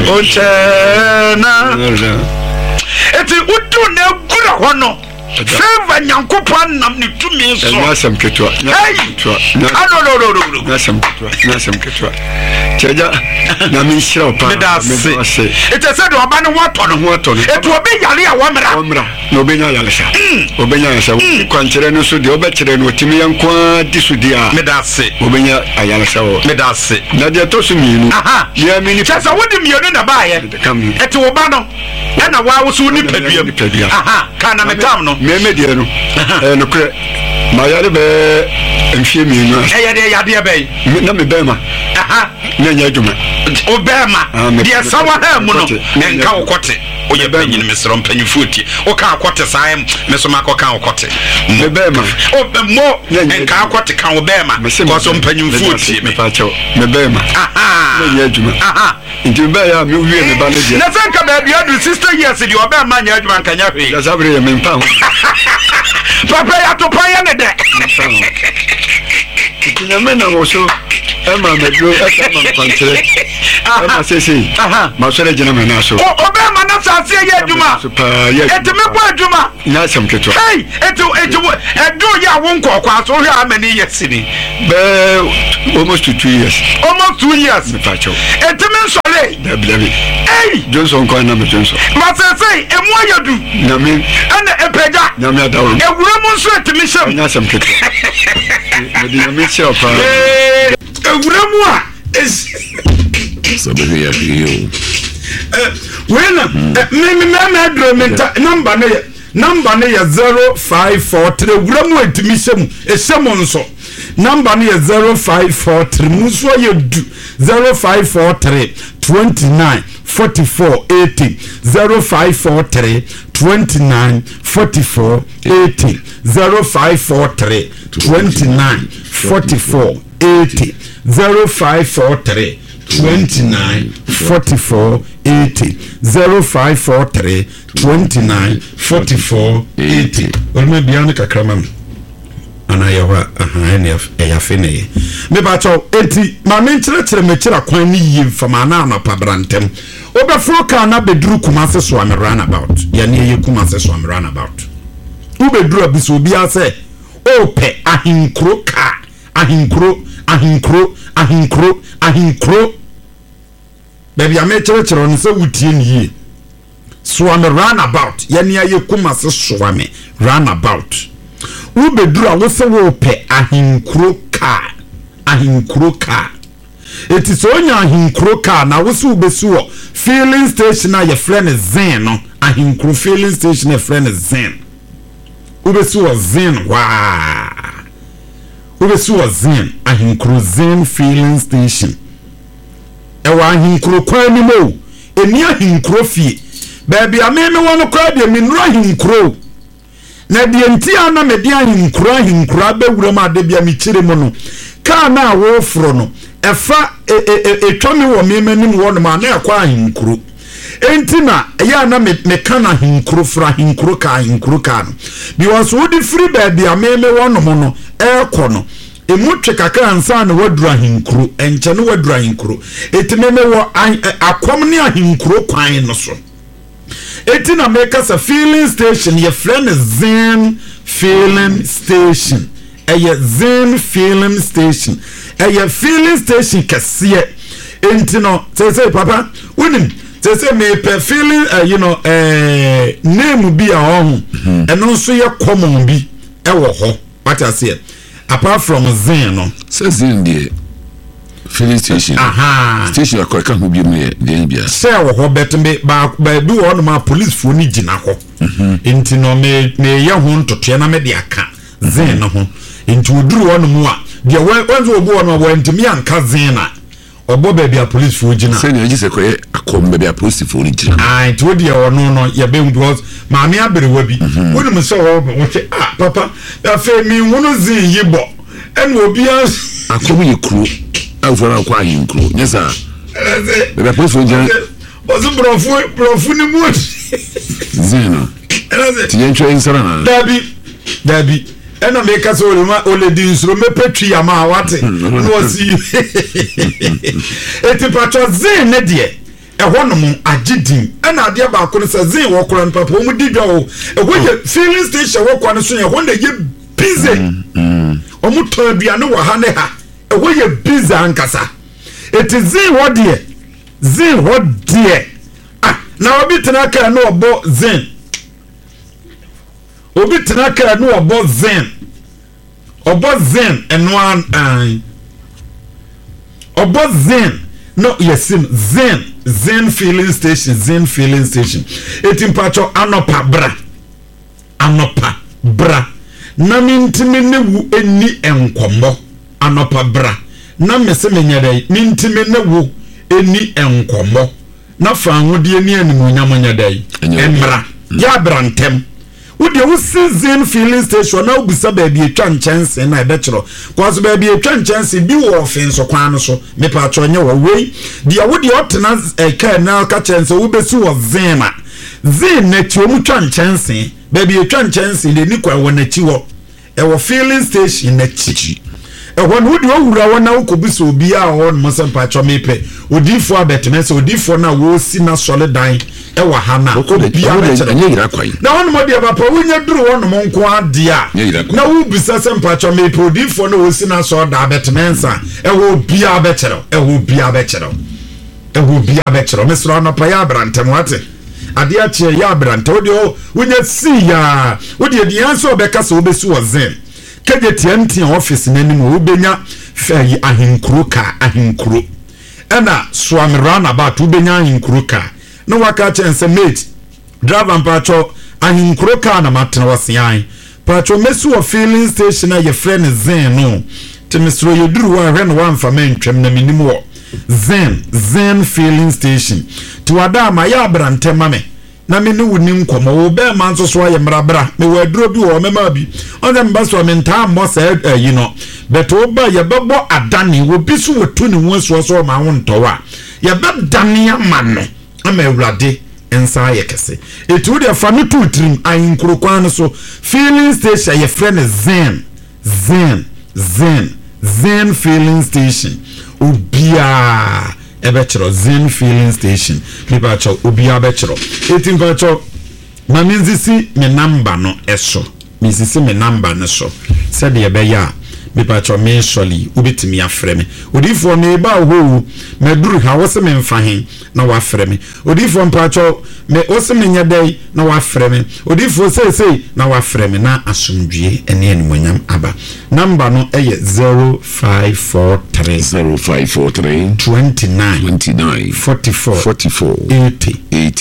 Ochena. Eti udu na gura hono. Favor Yankopon nam ni tumi so. Nasam ketwa. Hey. No. Nasam ketwa. Cheja na mi shira opa. Me da se. Eti se do oba no ho tono. Eti obi yale a womra. No obenya yale sha. Obenya yale sha. Kwankyere no so de obekere no otimi yankwa disudi a. Me da se. Obenya ayale sha wo. Me da se. Na de to so mienu. Aha. Ya mi ni Chesa wodi mienu na ba ye. Eti oba no. Na wa wo so ni paduam. Aha. Kana metam no. Meme de no. No kre. Ma yale be enfie mienu. Yade be. Na me be ma. Aha. Nya adwuma. Obema. De sawa ha mu no. Enka okote. Oye banyin mesro mpanyufuti. Oka akote saem mesoma akoka okote. Me be ma. Mo enka akote kan obema. Ko so mpanyufuti me pa cho. Me be ma. Aha. Nya adwuma. Aha. Nti be ya me wie me ba ne je. Na sanka ba bia du sister years di obema nya adwuma nkanya hwe. Ya sabre me mpa ho. Papa ya to pa ya ne de. Kina mena wo so ema medro ema kwantere. Ema sesi. Ma so le jina me na so. Obema na sase ye adwuma. Eti me bo adwuma. Na sam keto. Hey, edu ya won kokwa so hwe amani yesini. Be almost 2 years. Almost 2 years. Me pa cho. Eti me nsole. Dabi. Hey, Johnson ko na me Johnson. Ma sese emu ayadu. Na me ana epeja. Na me adawo. Ewura mu nso eti me hyem. Na sam keto. Me di me che opa. Ewura mu a so be ya yo. Wena me adro menta number ne ya 0543 ewura mu eti me hyem ehyem nso. Number ne ya 0543 muso ye du 0543 29 44 80 0543 29 44 80 0543 29 44 80 0543 29 44 80 0543 29 44 80 or maybe anaka kramam ana yawa NF eyafene me ba cho enti ma me nkyerɛkyerɛ me kyerɛ kwan ni yie mfama na anapa brantem obefro ka na beduru Kumase so am run about ya ne ye Kumase so am run about ubeduru abiso obi ase ope ahinkro ka ahinkro baby a me kyerɛkyerɛ on se wutie ni yie so am run about ya ne ye Kumase so am run about ubeduru a wo se wo pe ahinkro ka eti so nya ahinkro ka na wo se ubesu wo filling station a ye friend zen no ahinkro filling station a friend zen ubesu wo zen wa ubesu wo zen ahinkro zen filling station ewa ahinkro kwa ni mo eni ahinkro fie baby a me wono kwa de me nura ahinkro na de ntia na me de ahinkura bewura ma de bia me kire mu no ka na wo fro no efa etwame wo me manim wo no ma na ekwa ahinkuru enti na ya na me ka na ahinkuru fra ahinkuru ka no bi was wo di free baby a me wo no mo no ekọ no emutwe kakra ansa na waduru ahinkuru enche no waduru ahinkuru eti me wo akom ne ahinkuru kwan no so eti na make us a filling station your friend is Zen filling station Zen filling station filling station kase enti no say papa unim say me per filling name bi a ho eno so ye common bi ewo ho what I say apart from Zen no say Zen dey filling station station akoka hu bi mu ye dey bia say wo ho betembe ba du wo no ma police fo ni gina ho enti no me ye ho ntoto na me de aka Zen no ho enti oduru wo no mu a de wanzo obu wo no wo enti me anka Zen na obo ba bia police fo gina say na gise koye akom ba bia police fo ni gina enti wo de wo no ye be because ma me abere wa bi wo no so wo che papa afa mi wono Zen yibo en obi akom ye kru afora kwa hinkro nyesa bebe police fo gina ozo brofu ni mu Zen tiyencho insara na dabi ena meka so ole di nsuro mepetwi ya ma wate no si eti patro Zen ne de honom agidin na ade ba ko se zin wo kora papa mu didwa o ye filling station wo kwa no so ye ho na ye busy omu to aduane wo ha ne ha ye busy ankasa it is zin wo de na obi tena ka no obo zin obo zin eno an obo zin no yesim zin filling station etimpacho anopa bra na mintime ne wu eni enkomo anopa bra na mese menyadai mintime ne wu eni enkomo na fa anwode ani animonyam nyadai emra ya brantem wode wo season filling station na obusa ba bi etwa nchanse na ebechero kwaso ba bi etwa nchanse bi wo ofin so kwan no so me pa cho nye wo wei dia wode otena ka na ka chense wo besu wo zin na ti omu twa nchanse ba bi etwa nchanse le ni kwa wo na chi wo e wo filling station na chi when would you run now could be so be our own muscle patch or mepe odi for abetmese odi for na wo si na solid dine e wa hana ko be bia betere na won mo dia papa wonya duru won mo nko adia na wo bisa sem patch or mepe odi for na wo si na so da abetmensa e wo bia betere mesro na pa ya brantem wate ade a che ya brante wodi wonya si ya wodi di anso obeka so obesu wo zen kaje tiantia office nanim wo benya fayi ahinkuru ena swamrana about wo benya ahinkuru ka no waka chense mate driver mpacho ahinkuru ka na matena wasian pacho mesu wo filling station na ye friend zen no temisro yeduru wa hwe no wamfa mentwem na minim wo zen filling station tiwada ma ya brante mame na me ne woni nkomo wo be man so so ayemrabra me waduro bi wo mema bi on dem baso me nta mo say beto ba ye bebo adani wo bisu wotu ne wo so ma won towa ye be dani amano ama ewrade ensa ye kese etu de fa me tu trim ayinkuru kwan so filling station ye friend zen filling station obia ebechero zen filling station pipacho obia bechero etimfacho maminzisi me number no eso misisi me number no so said ye be ya pipacho me soli ubitimi afre me odifo me ba ho me duru ha wo se me mfa hen na wa afre me odifo mpacho me ose me nyadai na wa afre me odifo sei na wa afre me na asumdue ene animonyam aba number no eye 0543 29 44 80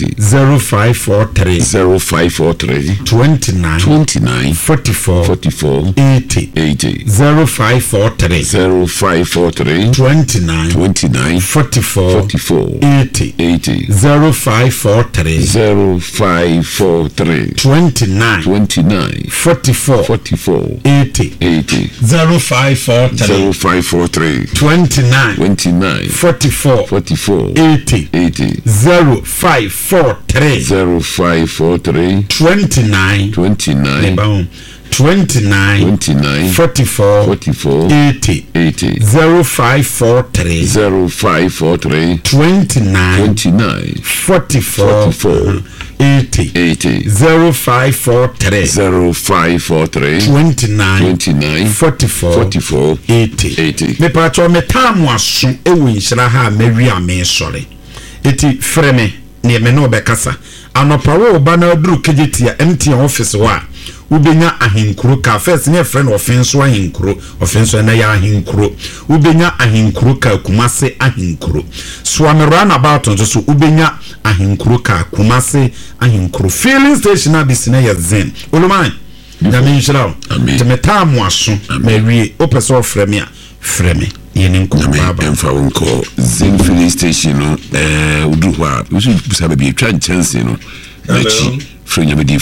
0543 29 44 80 0543 29 44 80 0543 29 44 80 0543 29 44 80 0543 29 44 80 0543 29 44 80 0543 29 44 80 me pacho me tamu aso ewo nhyira ha mewi ame sore eti freme ne me no bekasa anopa wo ba na duru kejetia MTN office wa ubenya ahinkuru ka first ne friend offenso ahinkuru na ya ahinkuru ubenya ahinkuru ka kumase ahinkuru swamera na about nso so ubenya ahinkuru ka kumase ahinkuru filling station abisina ya zen oluman na minshirawo temetamu aso mewie opeso freme yeni nko baba emfa wonko zen filling station no udu hwa usu busa be bi twa chance no nachi frenya be